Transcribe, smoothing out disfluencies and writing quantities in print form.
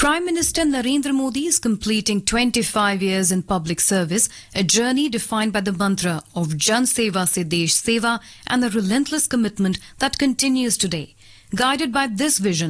Prime Minister Narendra Modi is completing 25 years in public service, a journey defined by the mantra of Jan Seva se Desh Seva and the relentless commitment that continues today. Guided by this vision,